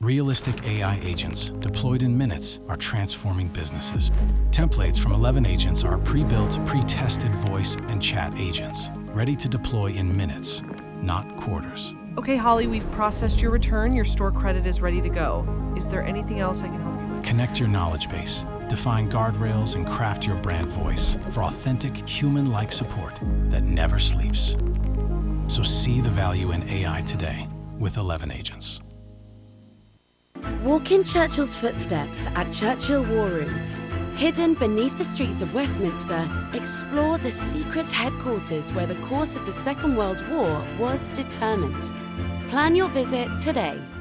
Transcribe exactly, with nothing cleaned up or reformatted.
Realistic A I agents deployed in minutes are transforming businesses. Templates from eleven agents are pre-built, pre-tested voice and chat agents, ready to deploy in minutes, not quarters. Okay, Holly, we've processed your return. Your store credit is ready to go. Is there anything else I can help you with? Connect your knowledge base, define guardrails, and craft your brand voice for authentic, human-like support that never sleeps. So see the value in A I today with eleven agents. Walk in Churchill's footsteps at Churchill War Rooms. Hidden beneath the streets of Westminster, explore the secret headquarters where the course of the Second World War was determined. Plan your visit today.